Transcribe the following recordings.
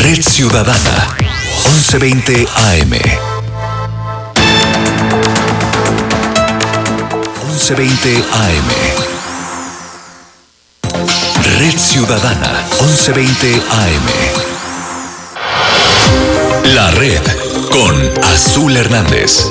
Red Ciudadana, 1120 AM. 1120 AM. Red Ciudadana, 1120 AM. La Red, con Azul Hernández.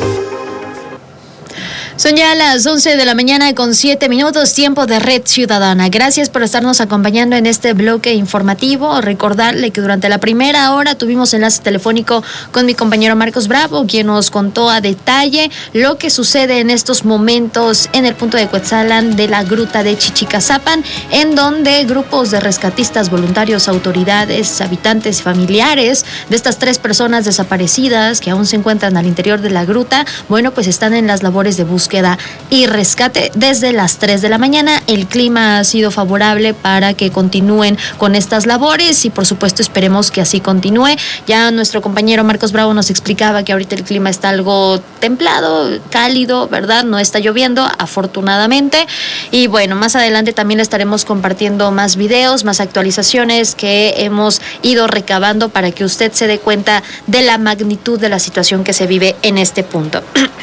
Son ya las 11 de la mañana con 7 minutos, tiempo de Red Ciudadana. Gracias por estarnos acompañando en este bloque informativo. Recordarle que durante la primera hora tuvimos enlace telefónico con mi compañero Marcos Bravo, quien nos contó a detalle lo que sucede en estos momentos en el punto de Cuetzalan de la gruta de Chichicazapan, en donde grupos de rescatistas, voluntarios, autoridades, habitantes, familiares de estas 3 personas desaparecidas que aún se encuentran al interior de la gruta, bueno, pues están en las labores de búsqueda y rescate desde las 3 de la mañana. El clima ha sido favorable para que continúen con estas labores y por supuesto esperemos que así continúe. Ya nuestro compañero Marcos Bravo nos explicaba que ahorita el clima está algo templado, cálido, ¿verdad? No está lloviendo, afortunadamente. Y bueno, más adelante también estaremos compartiendo más videos, más actualizaciones que hemos ido recabando para que usted se dé cuenta de la magnitud de la situación que se vive en este punto.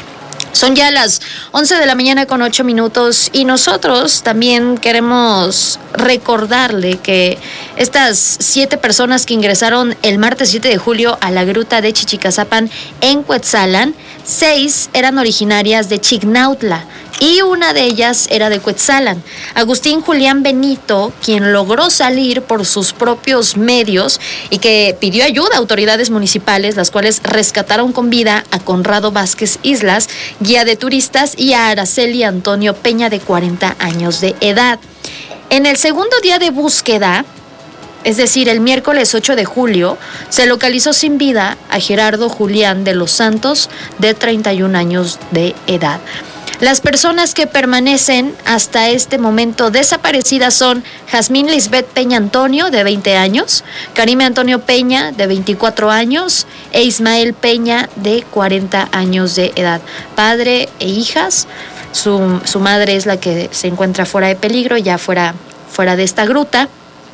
Son ya las 11 de la mañana con 8 minutos y nosotros también queremos recordarle que estas 7 personas que ingresaron el martes 7 de julio a la gruta de Chichicazapan en Cuetzalan, 6 eran originarias de Chignautla y una de ellas era de Cuetzalan. Agustín Julián Benito, quien logró salir por sus propios medios y que pidió ayuda a autoridades municipales, las cuales rescataron con vida a Conrado Vázquez Islas, guía de turistas, y a Araceli Antonio Peña, de 40 años de edad. En el segundo día de búsqueda, es decir, el miércoles 8 de julio, se localizó sin vida a Gerardo Julián de los Santos, de 31 años de edad. Las personas que permanecen hasta este momento desaparecidas son Jazmín Lisbeth Peña Antonio, de 20 años, Karime Antonio Peña, de 24 años, e Ismael Peña, de 40 años de edad. Padre e hijas, su madre es la que se encuentra fuera de peligro, ya fuera de esta gruta.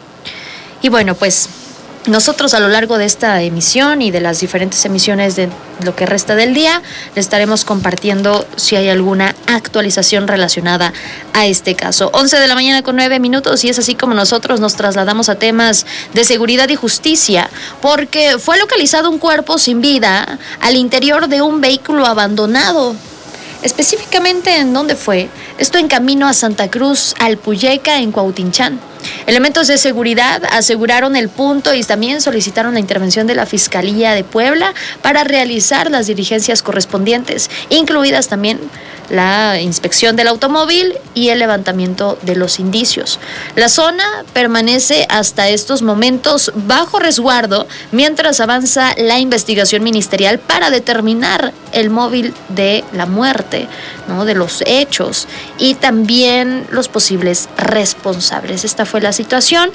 Y bueno, pues nosotros a lo largo de esta emisión y de las diferentes emisiones de lo que resta del día, le estaremos compartiendo si hay alguna actualización relacionada a este caso. 11 de la mañana con 9 minutos y es así como nosotros nos trasladamos a temas de seguridad y justicia, porque fue localizado un cuerpo sin vida al interior de un vehículo abandonado. Específicamente, ¿en dónde fue? Esto en camino a Santa Cruz, Alpuyeca, en Cuautinchán. Elementos de seguridad aseguraron el punto y también solicitaron la intervención de la Fiscalía de Puebla para realizar las diligencias correspondientes, incluidas también la inspección del automóvil y el levantamiento de los indicios. La zona permanece hasta estos momentos bajo resguardo mientras avanza la investigación ministerial para determinar el móvil de la muerte, ¿no?, de los hechos y también los posibles responsables. Esta fue la situación.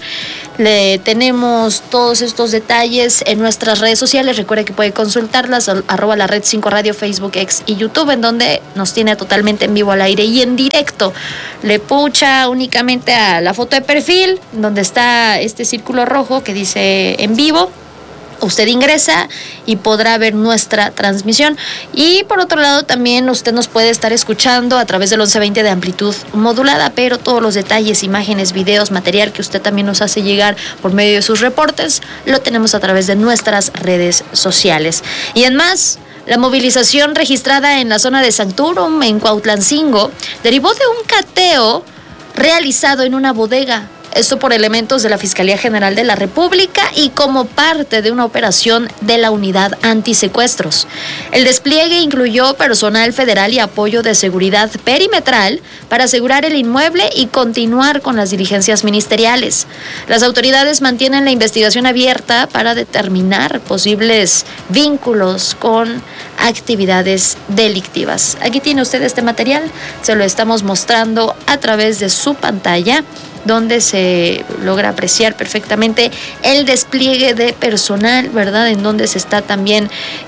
Le tenemos todos estos detalles en nuestras redes sociales. Recuerde que puede consultarlas, @la Red 5 Radio, Facebook, X y YouTube, en donde nos tiene totalmente en vivo, al aire y en directo. Le pucha únicamente a la foto de perfil, donde está este círculo rojo que dice en vivo. Usted ingresa y podrá ver nuestra transmisión. Y por otro lado, también usted nos puede estar escuchando a través del 1120 de amplitud modulada, pero todos los detalles, imágenes, videos, material que usted también nos hace llegar por medio de sus reportes, lo tenemos a través de nuestras redes sociales. Y en más, la movilización registrada en la zona de Santurum, en Cuautlancingo, derivó de un cateo realizado en una bodega. Esto por elementos de la Fiscalía General de la República y como parte de una operación de la Unidad Antisecuestros. El despliegue incluyó personal federal y apoyo de seguridad perimetral para asegurar el inmueble y continuar con las diligencias ministeriales. Las autoridades mantienen la investigación abierta para determinar posibles vínculos con actividades delictivas. Aquí tiene usted este material, se lo estamos mostrando a través de su pantalla, donde se logra apreciar perfectamente el despliegue de personal, ¿verdad? En donde se está también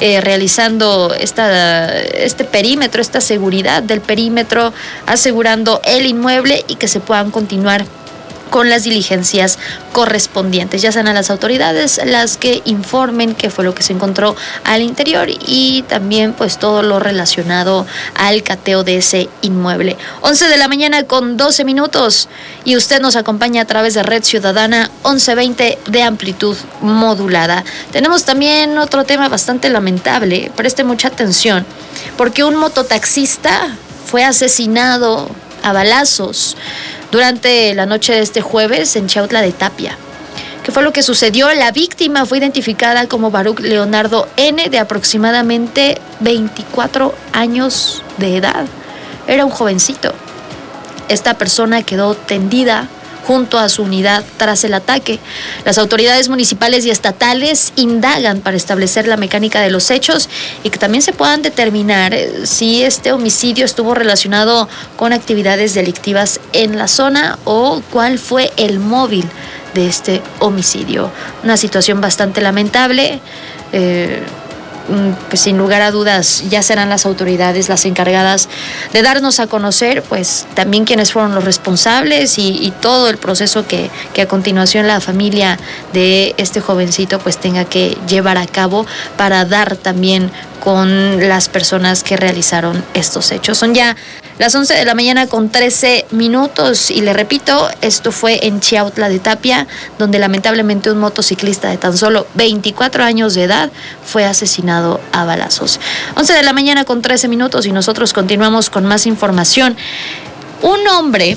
realizando este perímetro, esta seguridad del perímetro, asegurando el inmueble y que se puedan continuar con las diligencias correspondientes. Ya sean a las autoridades las que informen qué fue lo que se encontró al interior y también pues todo lo relacionado al cateo de ese inmueble. 11 de la mañana con 12 minutos y usted nos acompaña a través de Red Ciudadana 1120 de amplitud modulada. Tenemos también otro tema bastante lamentable, preste mucha atención, porque un mototaxista fue asesinado a balazos durante la noche de este jueves en Chiautla de Tapia. ¿Qué fue lo que sucedió? La víctima fue identificada como Baruch Leonardo N., de aproximadamente 24 años de edad. Era un jovencito. Esta persona quedó tendida junto a su unidad tras el ataque. Las autoridades municipales y estatales indagan para establecer la mecánica de los hechos y que también se puedan determinar si este homicidio estuvo relacionado con actividades delictivas en la zona o cuál fue el móvil de este homicidio. Una situación bastante lamentable. Pues sin lugar a dudas ya serán las autoridades las encargadas de darnos a conocer pues también quiénes fueron los responsables y todo el proceso que a continuación la familia de este jovencito pues tenga que llevar a cabo para dar también con las personas que realizaron estos hechos. Son ya las 11 de la mañana con 13 minutos y le repito, esto fue en Chiautla de Tapia, donde lamentablemente un motociclista de tan solo 24 años de edad fue asesinado a balazos. 11 de la mañana con 13 minutos y nosotros continuamos con más información. Un hombre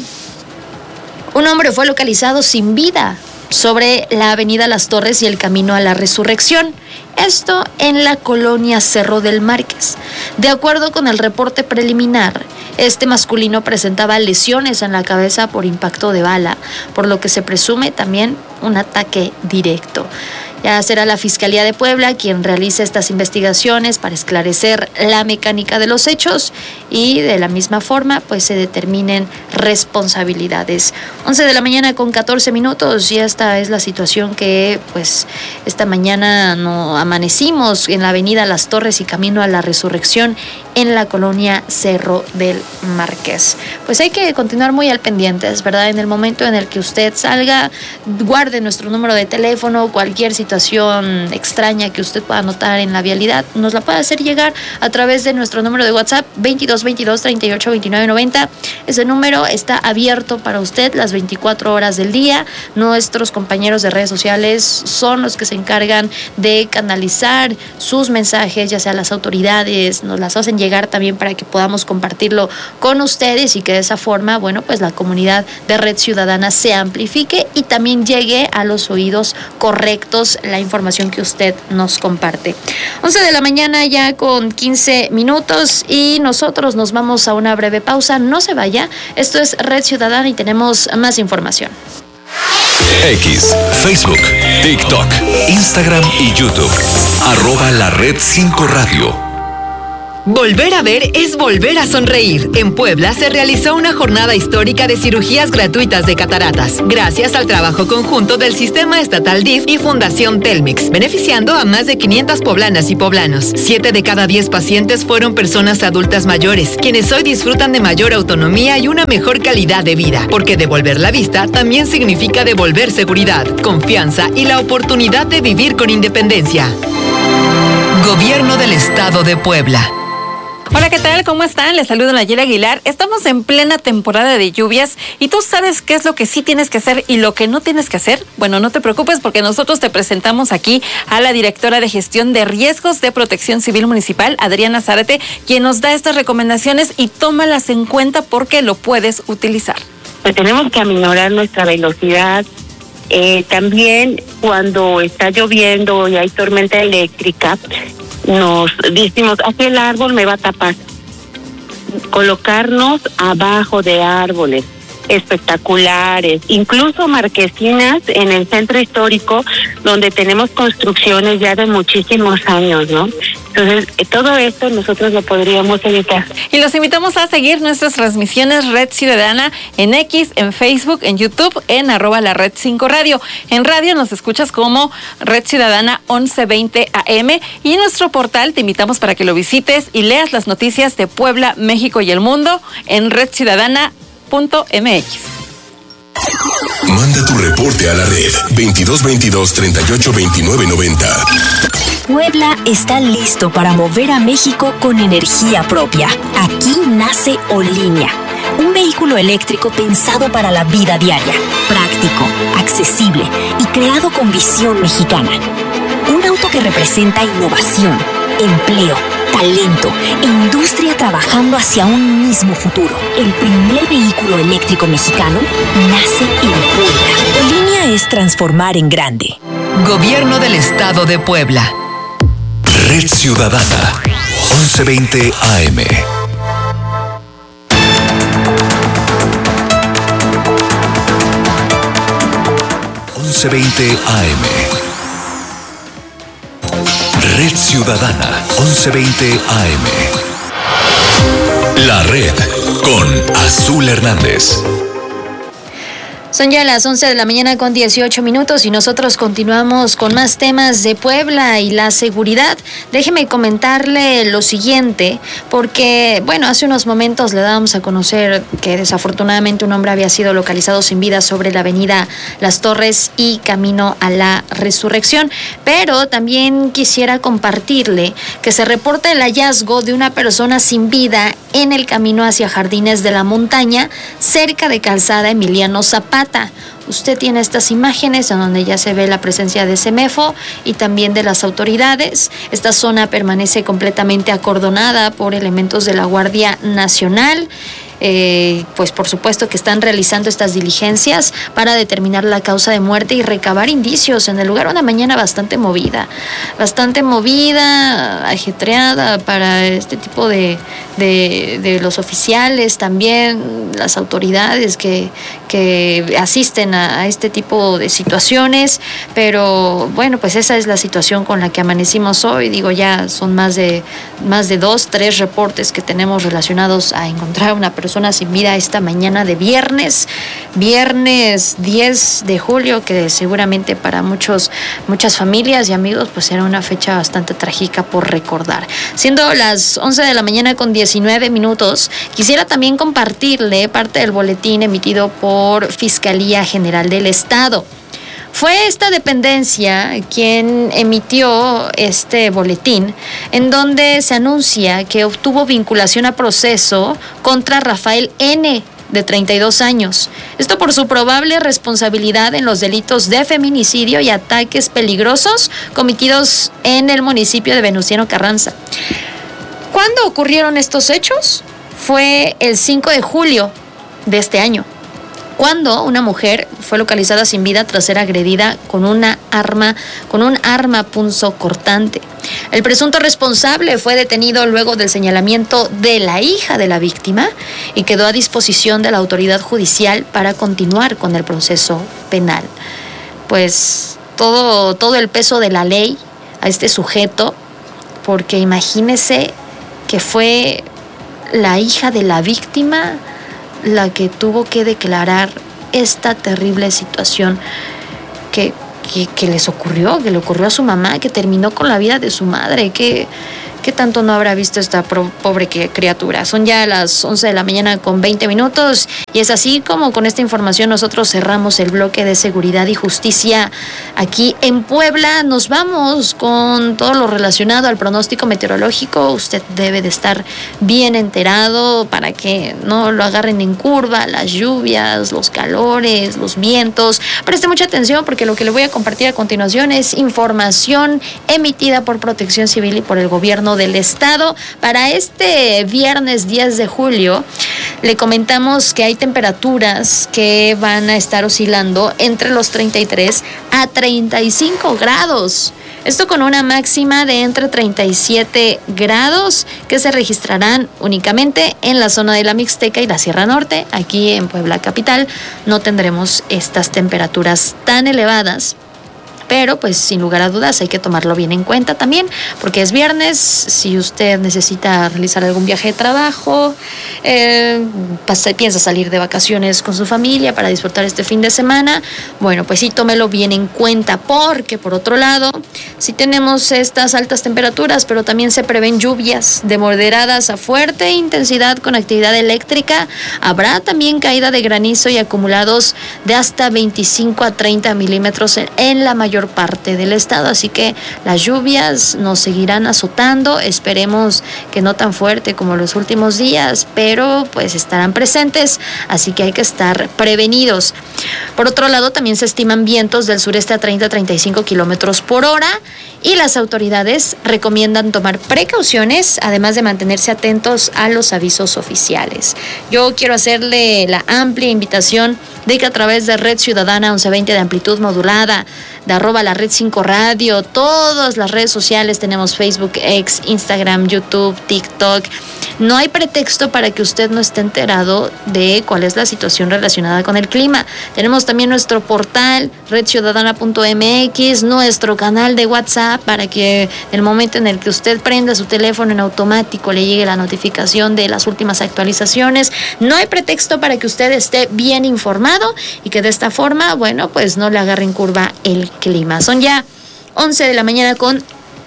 fue localizado sin vida sobre la avenida Las Torres y el Camino a la Resurrección. Esto en la colonia Cerro del Márquez. De acuerdo con el reporte preliminar, este masculino presentaba lesiones en la cabeza por impacto de bala, por lo que se presume también un ataque directo. Ya será la Fiscalía de Puebla quien realice estas investigaciones para esclarecer la mecánica de los hechos y de la misma forma pues se determinen responsabilidades. 11 de la mañana con 14 minutos y esta es la situación que pues esta mañana no amanecimos en la avenida Las Torres y Camino a la Resurrección en la colonia Cerro del Márquez. Pues hay que continuar muy al pendientes, ¿verdad? En el momento en el que usted salga, guarde nuestro número de teléfono, cualquier situación extraña que usted pueda notar en la vialidad, nos la puede hacer llegar a través de nuestro número de WhatsApp 2222 38 29 90. Ese número está abierto para usted las 24 horas del día. Nuestros compañeros de redes sociales son los que se encargan de canalizar sus mensajes, ya sea las autoridades, nos las hacen llegar también para que podamos compartirlo con ustedes y que de esa forma, bueno, pues la comunidad de Red Ciudadana se amplifique y también llegue a los oídos correctos la información que usted nos comparte. 11 de la mañana ya con 15 minutos y nosotros nos vamos a una breve pausa. No se vaya, esto es Red Ciudadana y tenemos más información. X, Facebook, TikTok, Instagram y YouTube. @La Red 5 Radio. Volver a ver es volver a sonreír. En Puebla se realizó una jornada histórica de cirugías gratuitas de cataratas, gracias al trabajo conjunto del Sistema Estatal DIF y Fundación Telmex, beneficiando a más de 500 poblanas y poblanos. 7 de cada 10 pacientes fueron personas adultas mayores, quienes hoy disfrutan de mayor autonomía y una mejor calidad de vida, porque devolver la vista también significa devolver seguridad, confianza y la oportunidad de vivir con independencia. Gobierno del Estado de Puebla. Hola, ¿qué tal? ¿Cómo están? Les saludo Nayeli Aguilar. Estamos en plena temporada de lluvias y tú sabes qué es lo que sí tienes que hacer y lo que no tienes que hacer. Bueno, no te preocupes porque nosotros te presentamos aquí a la directora de Gestión de Riesgos de Protección Civil Municipal, Adriana Zárate, quien nos da estas recomendaciones y tómalas en cuenta porque lo puedes utilizar. Pues tenemos que aminorar nuestra velocidad. También cuando está lloviendo y hay tormenta eléctrica, nos decimos, aquel árbol me va a tapar. Colocarnos abajo de árboles espectaculares, incluso marquesinas en el centro histórico, donde tenemos construcciones ya de muchísimos años, ¿no? Entonces, todo esto nosotros lo podríamos evitar. Y los invitamos a seguir nuestras transmisiones Red Ciudadana en X, en Facebook, en YouTube, en @la Red 5 Radio. En radio nos escuchas como Red Ciudadana 1120 AM y en nuestro portal te invitamos para que lo visites y leas las noticias de Puebla, México y el mundo en redciudadana.mx. Manda tu reporte a la red 2222-382990. Puebla está listo para mover a México con energía propia. Aquí nace Olinea, un vehículo eléctrico pensado para la vida diaria, práctico, accesible y creado con visión mexicana. Un auto que representa innovación, empleo, talento e industria trabajando hacia un mismo futuro. El primer vehículo eléctrico mexicano nace en Puebla. Olinea es transformar en grande. Gobierno del Estado de Puebla. Red Ciudadana, 1120 AM. Red Ciudadana, 1120 AM. La Red con Azul Hernández. Son ya las 11 de la mañana con 18 minutos y nosotros continuamos con más temas de Puebla y la seguridad. Déjeme comentarle lo siguiente, porque, bueno, hace unos momentos le dábamos a conocer que desafortunadamente un hombre había sido localizado sin vida sobre la avenida Las Torres y camino a la Resurrección, pero también quisiera compartirle que se reporta el hallazgo de una persona sin vida en el camino hacia Jardines de la Montaña, cerca de Calzada Emiliano Zapata. Usted tiene estas imágenes en donde ya se ve la presencia de CEMEFO y también de las autoridades. Esta zona permanece completamente acordonada por elementos de la Guardia Nacional. Pues por supuesto que están realizando estas diligencias para determinar la causa de muerte y recabar indicios en el lugar. Una mañana bastante movida, ajetreada para este tipo de los oficiales, también las autoridades que asisten a este tipo de situaciones, pero bueno, pues esa es la situación con la que amanecimos hoy. Digo, ya son más de 2-3 reportes que tenemos relacionados a encontrar una persona sin vida esta mañana de viernes 10 de julio, que seguramente para muchas familias y amigos pues era una fecha bastante trágica por recordar. Siendo las 11 de la mañana con 19 minutos, quisiera también compartirle parte del boletín emitido por Fiscalía General del Estado. Fue esta dependencia quien emitió este boletín, en donde se anuncia que obtuvo vinculación a proceso contra Rafael N., de 32 años. Esto por su probable responsabilidad en los delitos de feminicidio y ataques peligrosos cometidos en el municipio de Venustiano Carranza. ¿Cuándo ocurrieron estos hechos? Fue el 5 de julio de este año, cuando una mujer fue localizada sin vida tras ser agredida con un arma punzocortante. El presunto responsable fue detenido luego del señalamiento de la hija de la víctima y quedó a disposición de la autoridad judicial para continuar con el proceso penal. Pues todo el peso de la ley a este sujeto, porque imagínese que fue la hija de la víctima la que tuvo que declarar esta terrible situación que le ocurrió a su mamá, que terminó con la vida de su madre. ¿Qué tanto no habrá visto esta pobre criatura? Son ya las 11 de la mañana con 20 minutos y es así como con esta información nosotros cerramos el bloque de seguridad y justicia aquí en Puebla. Nos vamos con todo lo relacionado al pronóstico meteorológico. Usted debe de estar bien enterado para que no lo agarren en curva, las lluvias, los calores, los vientos. Preste mucha atención porque lo que le voy a compartir a continuación es información emitida por Protección Civil y por el gobierno del estado. Para este viernes 10 de julio le comentamos que hay temperaturas que van a estar oscilando entre los 33 a 35 grados. Esto con una máxima de entre 37 grados que se registrarán únicamente en la zona de la Mixteca y la Sierra Norte. Aquí en Puebla capital no tendremos estas temperaturas tan elevadas pero pues sin lugar a dudas hay que tomarlo bien en cuenta también, porque es viernes. Si usted necesita realizar algún viaje de trabajo, piensa salir de vacaciones con su familia para disfrutar este fin de semana, bueno, pues sí, tómelo bien en cuenta, porque por otro lado, sí tenemos estas altas temperaturas, pero también se prevén lluvias de moderadas a fuerte intensidad con actividad eléctrica. Habrá también caída de granizo y acumulados de hasta 25 a 30 milímetros en la mayor parte del estado, así que las lluvias nos seguirán azotando, esperemos que no tan fuerte como los últimos días, pero pues estarán presentes, así que hay que estar prevenidos. Por otro lado, también se estiman vientos del sureste a 30 a 35 kilómetros por hora y las autoridades recomiendan tomar precauciones, además de mantenerse atentos a los avisos oficiales. Yo quiero hacerle la amplia invitación de que a través de Red Ciudadana 1120 de amplitud modulada, de @la Red 5 Radio, todas las redes sociales, tenemos Facebook, X, Instagram, YouTube, TikTok. No hay pretexto para que usted no esté enterado de cuál es la situación relacionada con el clima. Tenemos también nuestro portal, redciudadana.mx, nuestro canal de WhatsApp, para que en el momento en el que usted prenda su teléfono en automático le llegue la notificación de las últimas actualizaciones. No hay pretexto para que usted esté bien informado y que de esta forma, bueno, pues no le agarre en curva el clima. Son ya 11 de la mañana con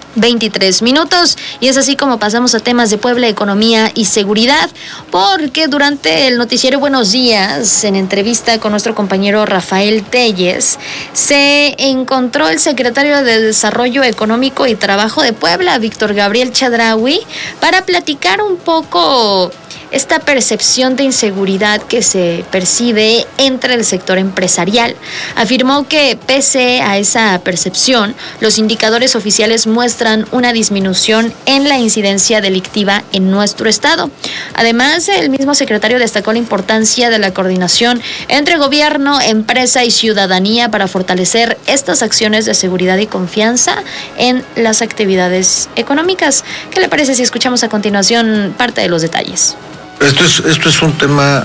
23 minutos y es así como pasamos a temas de Puebla, economía y seguridad, porque durante el noticiero Buenos Días, en entrevista con nuestro compañero Rafael Telles, se encontró el secretario de Desarrollo Económico y Trabajo de Puebla, Víctor Gabriel Chadraui, para platicar un poco esta percepción de inseguridad que se percibe entre el sector empresarial. Afirmó que pese a esa percepción, los indicadores oficiales muestran una disminución en la incidencia delictiva en nuestro estado. Además, el mismo secretario destacó la importancia de la coordinación entre gobierno, empresa y ciudadanía para fortalecer estas acciones de seguridad y confianza en las actividades económicas. ¿Qué le parece si escuchamos a continuación parte de los detalles? Esto es un tema,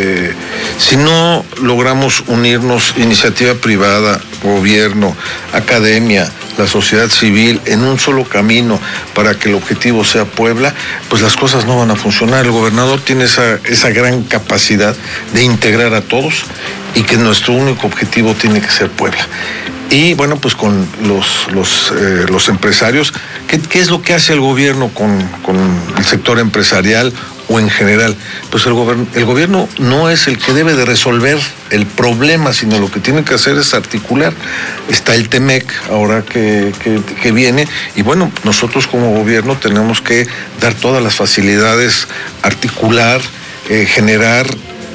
si no logramos unirnos, iniciativa privada, gobierno, academia, la sociedad civil, en un solo camino para que el objetivo sea Puebla, pues las cosas no van a funcionar. El gobernador tiene esa gran capacidad de integrar a todos y que nuestro único objetivo tiene que ser Puebla. Y bueno, pues con los empresarios, ¿qué es lo que hace el gobierno con el sector empresarial o en general? Pues el gobierno no es el que debe de resolver el problema, sino lo que tiene que hacer es articular. Está el TEMEC ahora que viene, y bueno, nosotros como gobierno tenemos que dar todas las facilidades, articular, generar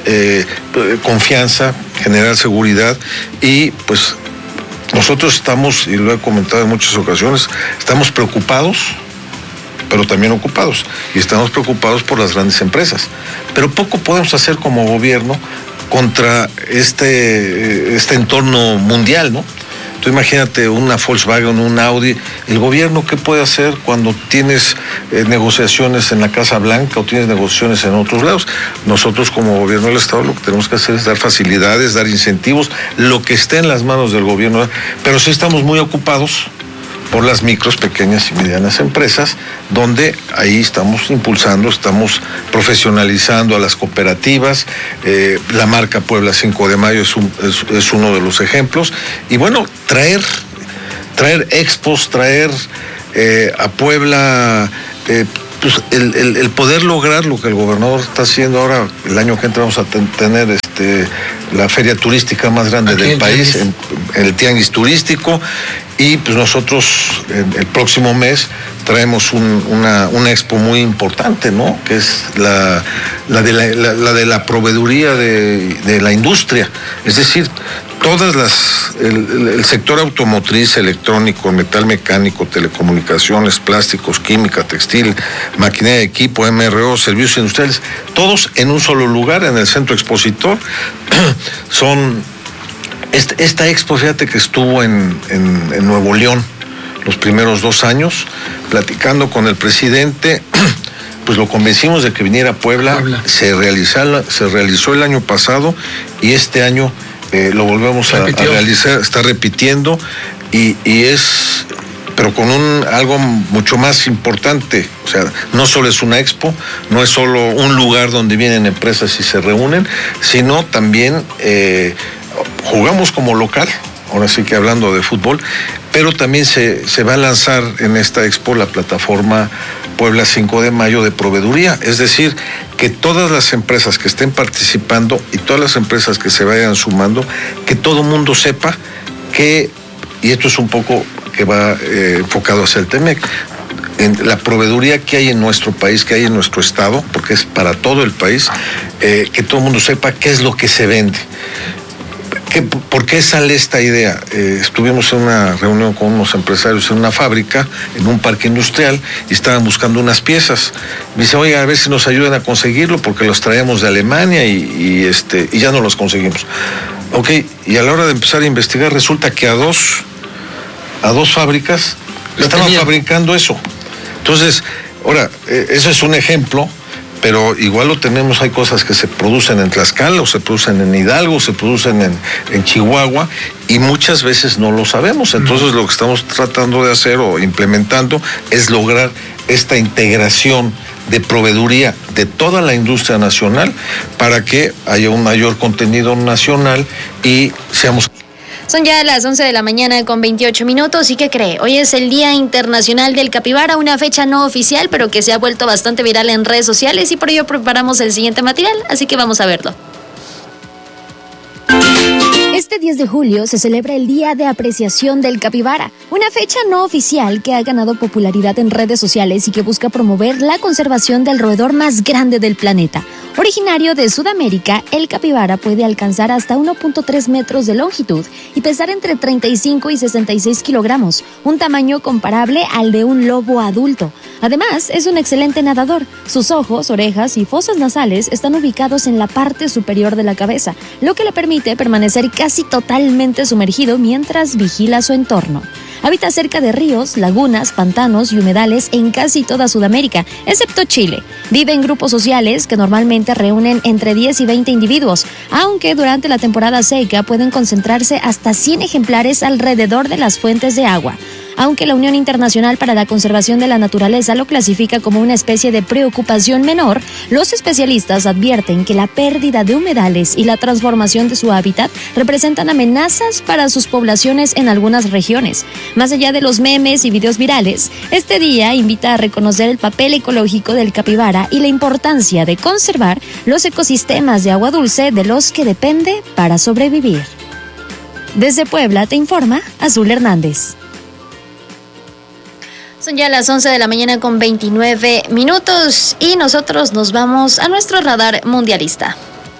confianza, generar seguridad, y pues nosotros estamos, y lo he comentado en muchas ocasiones, estamos preocupados, pero también ocupados, y estamos preocupados por las grandes empresas. Pero poco podemos hacer como gobierno contra este entorno mundial, ¿no? Tú imagínate una Volkswagen, un Audi. El gobierno, ¿qué puede hacer cuando tienes negociaciones en la Casa Blanca o tienes negociaciones en otros lados? Nosotros como gobierno del Estado lo que tenemos que hacer es dar facilidades, dar incentivos, lo que esté en las manos del gobierno. Pero sí estamos muy ocupados por las micros, pequeñas y medianas empresas, donde ahí estamos impulsando, estamos profesionalizando a las cooperativas. La marca Puebla 5 de Mayo es uno de los ejemplos. Y bueno, traer expos, traer a Puebla, pues el poder lograr lo que el gobernador está haciendo ahora. El año que entra vamos a tener la feria turística más grande del país, en el Tianguis Turístico. Y pues nosotros el próximo mes traemos una expo muy importante, ¿no? Que es la de la proveeduría de la industria. Es decir, el sector automotriz, electrónico, metal mecánico, telecomunicaciones, plásticos, química, textil, maquinaria de equipo, MRO, servicios industriales, todos en un solo lugar, en el centro expositor. Esta expo, fíjate que estuvo en Nuevo León los primeros 2 años, platicando con el presidente, pues lo convencimos de que viniera a Puebla. Se realizó el año pasado y este año lo volvemos a realizar, está repitiendo. y es, pero con algo mucho más importante. O sea, no solo es una expo, no es solo un lugar donde vienen empresas y se reúnen, sino también jugamos como local, ahora sí que hablando de fútbol, pero también se va a lanzar en esta expo la plataforma Puebla 5 de Mayo de proveeduría, es decir, que todas las empresas que estén participando y todas las empresas que se vayan sumando, que todo mundo sepa que, y esto es un poco que va enfocado hacia el TEMEC, en la proveeduría que hay en nuestro país, que hay en nuestro estado, porque es para todo el país, que todo el mundo sepa qué es lo que se vende. ¿Por qué sale esta idea? Estuvimos en una reunión con unos empresarios en una fábrica, en un parque industrial, y estaban buscando unas piezas. Me dice, oiga, a ver si nos ayudan a conseguirlo, porque los traemos de Alemania y ya no los conseguimos. Ok, y a la hora de empezar a investigar, resulta que a dos fábricas estaban fabricando eso. Entonces, ahora, eso es un ejemplo, pero igual lo tenemos, hay cosas que se producen en Tlaxcala, o se producen en Hidalgo, se producen en Chihuahua, y muchas veces no lo sabemos. Entonces lo que estamos tratando de hacer o implementando es lograr esta integración de proveeduría de toda la industria nacional para que haya un mayor contenido nacional y seamos... Son ya las 11 de la mañana con 28 minutos. ¿Y qué cree? Hoy es el Día Internacional del Capibara, una fecha no oficial, pero que se ha vuelto bastante viral en redes sociales, y por ello preparamos el siguiente material, así que vamos a verlo. Este 10 de julio se celebra el Día de Apreciación del Capibara, una fecha no oficial que ha ganado popularidad en redes sociales y que busca promover la conservación del roedor más grande del planeta. Originario de Sudamérica, el capibara puede alcanzar hasta 1.3 metros de longitud y pesar entre 35 y 66 kilogramos, un tamaño comparable al de un lobo adulto. Además, es un excelente nadador. Sus ojos, orejas y fosas nasales están ubicados en la parte superior de la cabeza, lo que le permite permanecer casi totalmente sumergido mientras vigila su entorno. Habita cerca de ríos, lagunas, pantanos y humedales en casi toda Sudamérica, excepto Chile. Vive en grupos sociales que normalmente reúnen entre 10 y 20 individuos, aunque durante la temporada seca pueden concentrarse hasta 100 ejemplares alrededor de las fuentes de agua. Aunque la Unión Internacional para la Conservación de la Naturaleza lo clasifica como una especie de preocupación menor, los especialistas advierten que la pérdida de humedales y la transformación de su hábitat representan amenazas para sus poblaciones en algunas regiones. Más allá de los memes y videos virales, este día invita a reconocer el papel ecológico del capibara y la importancia de conservar los ecosistemas de agua dulce de los que depende para sobrevivir. Desde Puebla te informa Azul Hernández. Son ya las 11 de la mañana con 29 minutos y nosotros nos vamos a nuestro radar mundialista.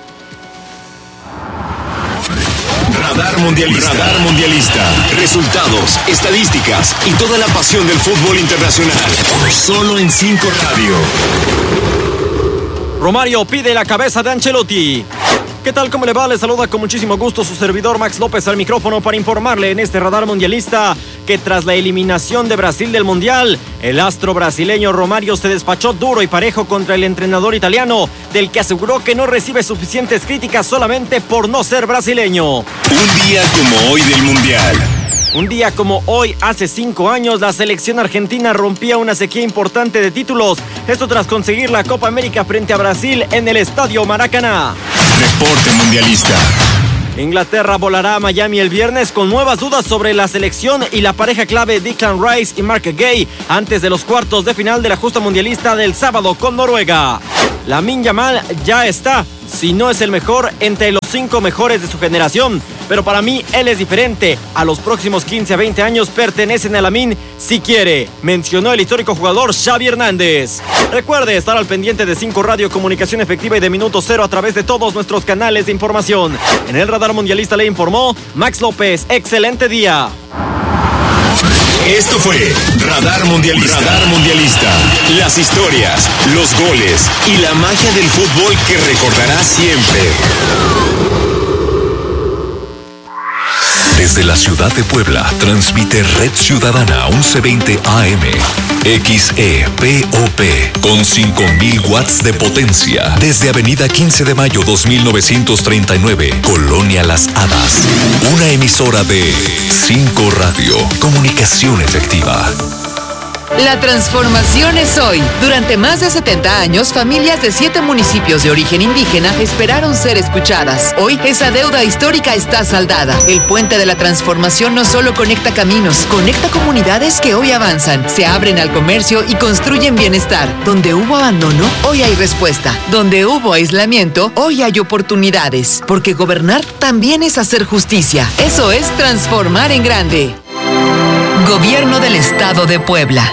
Radar mundialista. Radar mundialista. Resultados, estadísticas y toda la pasión del fútbol internacional. Solo en 5 Radio. Romario pide la cabeza de Ancelotti. ¿Qué tal? ¿Cómo le va? Le saluda con muchísimo gusto su servidor Max López al micrófono para informarle en este radar mundialista que tras la eliminación de Brasil del Mundial, el astro brasileño Romario se despachó duro y parejo contra el entrenador italiano, del que aseguró que no recibe suficientes críticas solamente por no ser brasileño. Un día como hoy del Mundial. Un día como hoy, hace 5 años, la selección argentina rompía una sequía importante de títulos. Esto tras conseguir la Copa América frente a Brasil en el Estadio Maracaná. Reporte mundialista. Inglaterra volará a Miami el viernes con nuevas dudas sobre la selección y la pareja clave Declan Rice y Mark Gay antes de los cuartos de final de la justa mundialista del sábado con Noruega. Lamine Yamal ya está, si no es el mejor, entre los 5 mejores de su generación. Pero para mí, él es diferente. A los próximos 15 a 20 años pertenecen a Lamine si quiere, mencionó el histórico jugador Xavi Hernández. Recuerde estar al pendiente de 5 Radio, comunicación efectiva y de minuto cero a través de todos nuestros canales de información. En el radar mundialista le informó Max López. Excelente día. Esto fue Radar Mundialista. Radar Mundialista. Las historias, los goles y la magia del fútbol que recordarás siempre. Desde la ciudad de Puebla, transmite Red Ciudadana 1120 AM. XEPOP con 5,000 watts de potencia. Desde Avenida 15 de Mayo 2939, Colonia Las Hadas. Una emisora de 5 Radio. Comunicación efectiva. La transformación es hoy. Durante más de 70 años, familias de 7 municipios de origen indígena esperaron ser escuchadas. Hoy, esa deuda histórica está saldada. El puente de la transformación no solo conecta caminos, conecta comunidades que hoy avanzan, se abren al comercio y construyen bienestar. Donde hubo abandono, hoy hay respuesta. Donde hubo aislamiento, hoy hay oportunidades. Porque gobernar también es hacer justicia. Eso es transformar en grande. Gobierno del Estado de Puebla.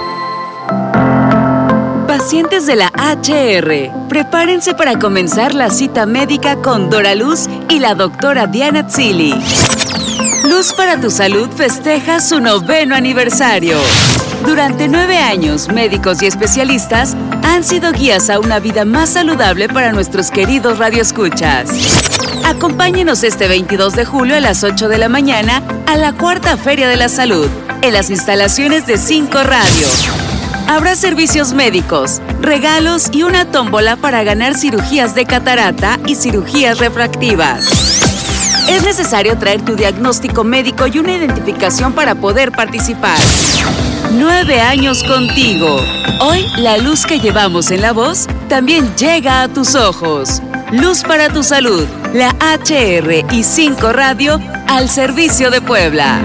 Pacientes de la HR, prepárense para comenzar la cita médica con Dora Luz y la doctora Diana Tzili. Luz para tu Salud festeja su 9º aniversario. Durante 9 años, médicos y especialistas han sido guías a una vida más saludable para nuestros queridos radioescuchas. Acompáñenos este 22 de julio a las 8 de la mañana a la 4ª Feria de la Salud, en las instalaciones de 5 Radio. Habrá servicios médicos, regalos y una tómbola para ganar cirugías de catarata y cirugías refractivas. Es necesario traer tu diagnóstico médico y una identificación para poder participar. 9 años contigo. Hoy, la luz que llevamos en la voz también llega a tus ojos. Luz para tu Salud, la HR y 5 Radio al servicio de Puebla.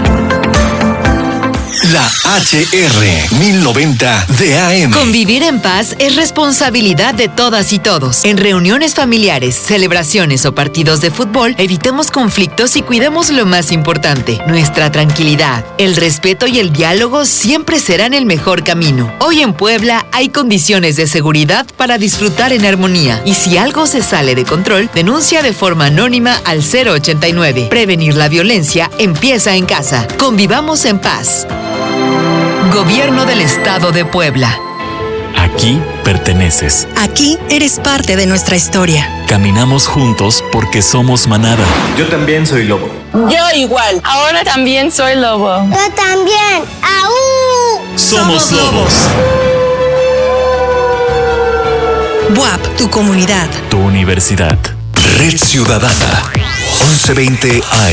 La HR 1090 de AM. Convivir en paz es responsabilidad de todas y todos. En reuniones familiares, celebraciones o partidos de fútbol, evitemos conflictos y cuidemos lo más importante, nuestra tranquilidad. El respeto y el diálogo siempre serán el mejor camino. Hoy en Puebla hay condiciones de seguridad para disfrutar en armonía. Y si algo se sale de control, denuncia de forma anónima al 089. Prevenir la violencia empieza en casa. Convivamos en paz. Gobierno del Estado de Puebla. Aquí perteneces. Aquí eres parte de nuestra historia. Caminamos juntos porque somos manada. Yo también soy lobo. Yo igual. Ahora también soy lobo. Yo también. ¡Aú! Somos lobos. BUAP, tu comunidad. Tu universidad. Red Ciudadana 1120 AM.